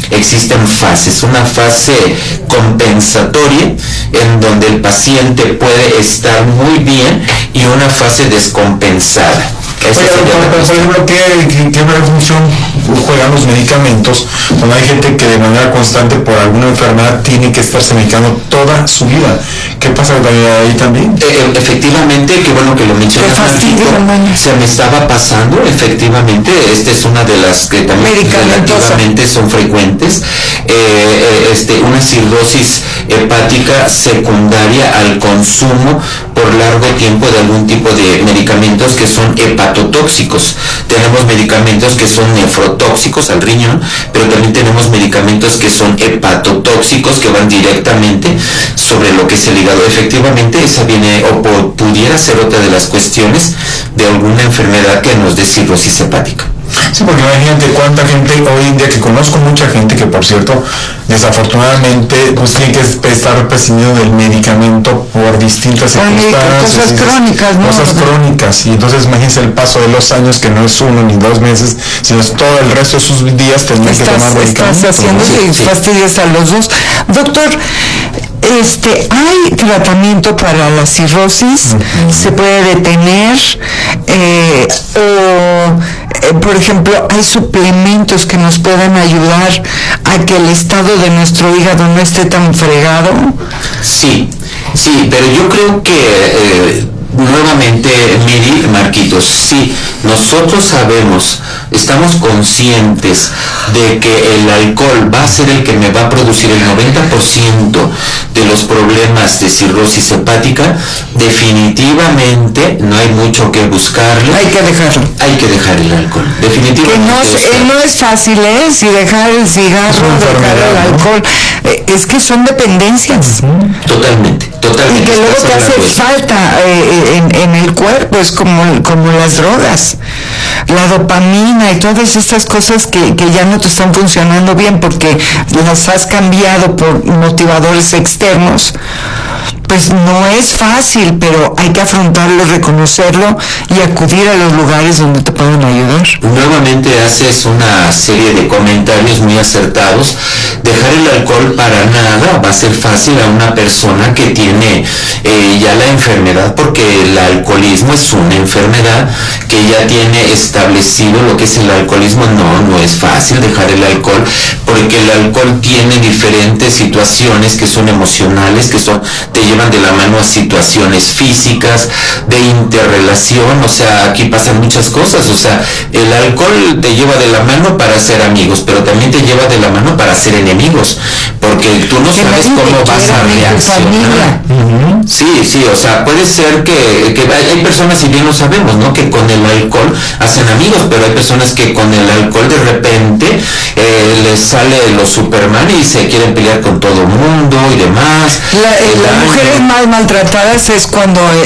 existen fases. Una fase compensatoria, en donde el paciente puede estar muy bien, y una fase descompensada. Por ejemplo, ¿qué función juegan los medicamentos cuando hay gente que de manera constante por alguna enfermedad tiene que estarse medicando toda su vida? ¿Qué pasa ahí también? Efectivamente, qué bueno que lo mencionas. Se me estaba pasando, efectivamente, esta es una de las que también relativamente son frecuentes, una cirrosis hepática secundaria al consumo por largo tiempo de algún tipo de medicamentos que son hepatotóxicos. Tenemos medicamentos que son nefrotóxicos al riñón, pero también tenemos medicamentos que son hepatotóxicos, que van directamente sobre lo que es el hígado. Efectivamente, esa viene o pudiera ser otra de las cuestiones de alguna enfermedad que nos dé cirrosis hepática. Sí, porque imagínate cuánta gente hoy en día, que conozco mucha gente que, por cierto, desafortunadamente pues tiene que estar prescindiendo del medicamento por distintas circunstancias. Cosas crónicas, ¿no? Cosas crónicas, y entonces imagínense el paso de los años, que no es 1 ni 2 meses, sino es todo el resto de sus días tendrán que tomar medicamentos. Estás haciéndose y fastidias a los dos. Doctor, ¿hay tratamiento para la cirrosis? ¿Se puede detener? Por ejemplo, ¿hay suplementos que nos puedan ayudar a que el estado de nuestro hígado no esté tan fregado? Sí, pero yo creo que nuevamente, Miri, Marquitos, sí, nosotros sabemos, estamos conscientes de que el alcohol va a ser el que me va a producir el 90% de los problemas de cirrosis hepática. Definitivamente no hay mucho que buscarle. Hay que dejarlo. Hay que dejar el alcohol, definitivamente. Que no es fácil, si dejar el cigarro, dejar el alcohol, es que son dependencias. Totalmente. Y que luego te hace falta en el cuerpo, es como las drogas, la dopamina y todas estas cosas que ya no te están funcionando bien porque las has cambiado por motivadores externos. Pues no es fácil, pero hay que afrontarlo, reconocerlo y acudir a los lugares donde te pueden ayudar. Nuevamente haces una serie de comentarios muy acertados. Dejar el alcohol para nada va a ser fácil a una persona que tiene ya la enfermedad, porque el alcoholismo es una enfermedad que ya tiene establecido lo que es el alcoholismo. No es fácil dejar el alcohol, porque el alcohol tiene diferentes situaciones que son emocionales, te llevan de la mano a situaciones físicas, de interrelación. O sea, aquí pasan muchas cosas. O sea, el alcohol te lleva de la mano para ser amigos, pero también te lleva de la mano para ser enemigos, porque tú no sabes cómo vas a reaccionar. Sí, o sea, puede ser que hay personas, si bien lo sabemos, ¿no?, que con el alcohol hacen amigos, pero hay personas que con el alcohol de repente les sale los Superman y se quieren pelear con todo el mundo y demás. Las mujeres más maltratadas es cuando